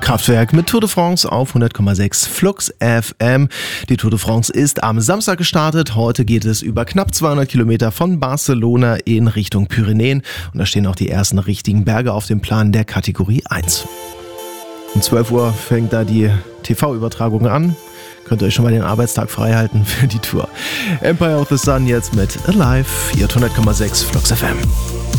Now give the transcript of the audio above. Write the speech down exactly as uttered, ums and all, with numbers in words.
Kraftwerk mit Tour de France auf hundert Komma sechs Flux F M. Die Tour de France ist am Samstag gestartet. Heute geht es über knapp zweihundert Kilometer von Barcelona in Richtung Pyrenäen. Und da stehen auch die ersten richtigen Berge auf dem Plan der Kategorie eins. Um zwölf Uhr fängt da die T V-Übertragung an. Könnt ihr euch schon mal den Arbeitstag frei halten für die Tour. Empire of the Sun jetzt mit Alive, hier hundert Komma sechs Flux F M.